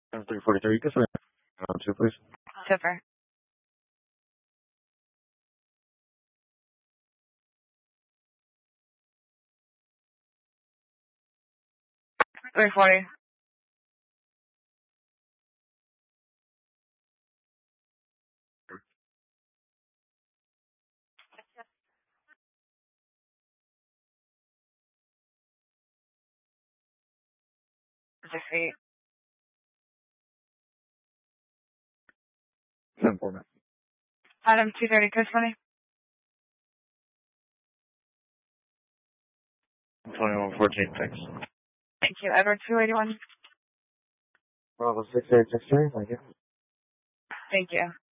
343, good for you, please. Tipper. $340. $68. Simple, man. Item 230, good for me. 2114, thanks. Thank you. Edward 281. Bravo 6863, thank you. Thank you.